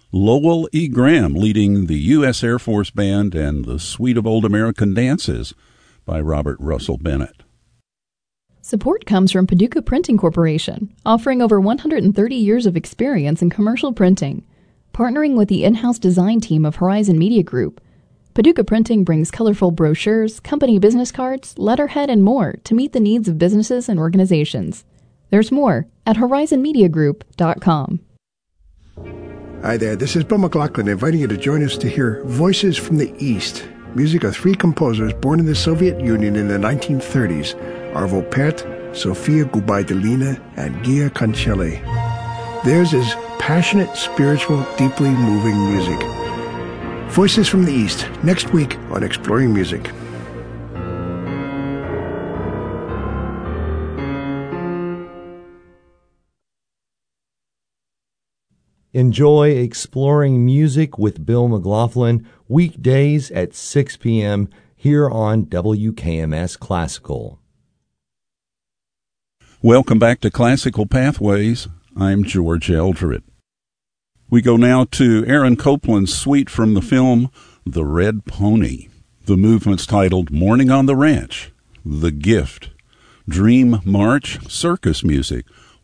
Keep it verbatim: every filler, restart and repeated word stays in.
Lowell E. Graham leading the U S Air Force Band and the Suite of Old American Dances by Robert Russell Bennett. Support comes from Paducah Printing Corporation, offering over one hundred thirty years of experience in commercial printing. Partnering with the in-house design team of Horizon Media Group, Paducah Printing brings colorful brochures, company business cards, letterhead, and more to meet the needs of businesses and organizations. There's more at horizon media group dot com. Hi there, this is Bill McLaughlin inviting you to join us to hear Voices from the East, music of three composers born in the Soviet Union in the nineteen thirties, Arvo Pärt, Sofia Gubaidulina, and Gia Cancelli. Theirs is passionate, spiritual, deeply moving music. Voices from the East, next week on Exploring Music. Enjoy Exploring Music with Bill McLaughlin weekdays at six p.m. here on W K M S Classical. Welcome back to Classical Pathways. I'm George Eldred. We go now to Aaron Copland's suite from the film The Red Pony. The movement's titled Morning on the Ranch, The Gift, Dream March, Circus Music,